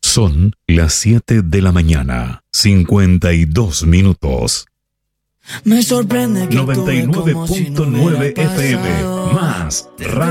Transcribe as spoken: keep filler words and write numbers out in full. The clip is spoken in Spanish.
Son las siete de la mañana, cincuenta y dos minutos. Me sorprende que noventa y nueve punto nueve F M, más radio.